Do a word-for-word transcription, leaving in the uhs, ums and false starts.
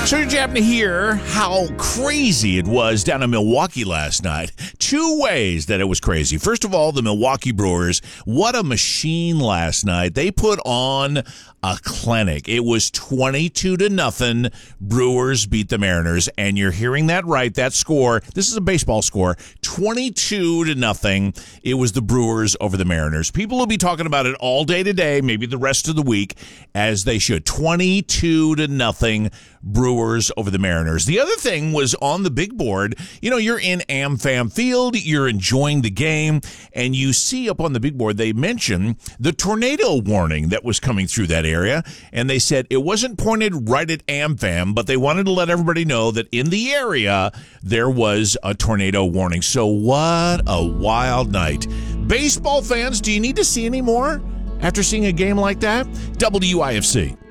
So did you happen to hear how crazy it was down in Milwaukee last night? Two ways that it was crazy. First of all, the Milwaukee Brewers, what a machine last night. They put on a clinic. It was twenty-two to nothing. Brewers beat the Mariners, and you're hearing that right. That score, this is a baseball score, twenty-two to nothing. It was the Brewers over the Mariners. People will be talking about it all day today, maybe the rest of the week, as they should. twenty-two to nothing. Brewers over the Mariners. The other thing was on the big board. You know, you're in AmFam Field, you're enjoying the game, and you see up on the big board, they mentioned the tornado warning that was coming through that area, and they said it wasn't pointed right at AmFam, but they wanted to let everybody know that in the area, there was a tornado warning. So what a wild night. Baseball fans, do you need to see any more after seeing a game like that? W I F C.